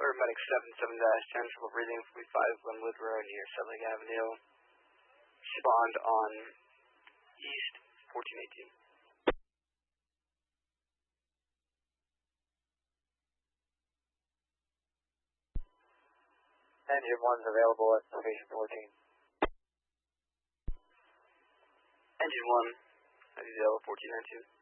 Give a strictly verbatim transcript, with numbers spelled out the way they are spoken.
Medic seven seven dash ten, triple breathing, fleet five, Glenwood Road near Sedlake Avenue. Respond on East fourteen eighteen. Engine one's available at station fourteen. Engine one, I D L fourteen nineteen.